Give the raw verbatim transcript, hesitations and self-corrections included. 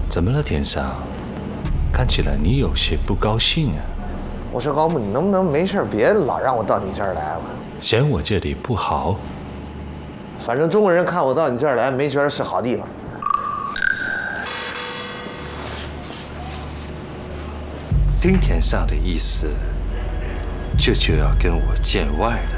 怎么了，田上？看起来你有些不高兴啊。 我说高木，你能不能没事别老让我到你这儿来了？ 嫌我这里不好？ 反正中国人看我到你这儿来，没觉得是好地方。 听田上的意思，这就要跟我见外了。